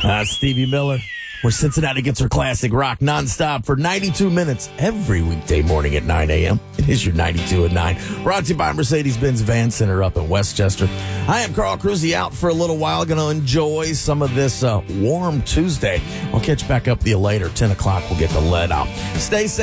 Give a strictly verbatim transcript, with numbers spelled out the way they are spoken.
Uh, Stevie Miller, where Cincinnati gets her classic rock nonstop for ninety-two minutes every weekday morning at nine a.m. It is your ninety-two at nine. Brought to you by Mercedes-Benz Van Center up in Westchester. I am Carl Cruzy, out for a little while. Going to enjoy some of this uh, warm Tuesday. I'll catch back up with you later. ten o'clock, we'll get the lead out. Stay safe.